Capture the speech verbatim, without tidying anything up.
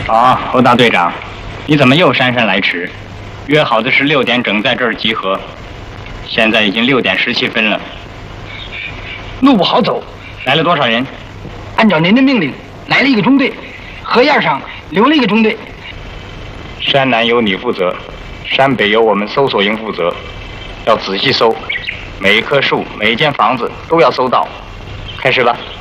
啊，侯大队长，你怎么又姗姗来迟？约好的是六点整在这儿集合，现在已经六点十七分了。 路不好走， 来了多少人？ 按照您的命令，来了一个中队，河沿上留了一个中队。 山南由你负责，山北由我们搜索营负责，要仔细搜，每一棵树、每一间房子都要搜到。开始吧。